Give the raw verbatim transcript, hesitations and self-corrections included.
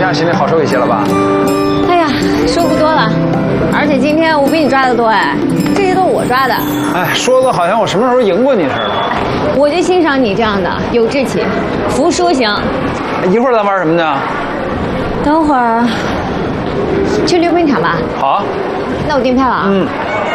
下心里好受一些了吧？ 哎呀，舒服多了。而且今天我比你抓的多哎，这些都是我抓的。 哎，说的好像我什么时候赢过你似的。 我就欣赏你这样的，有志气，服输行。 一会儿咱玩什么呢？ 等会儿去溜冰场吧。 好啊。 那我订票了啊。 嗯。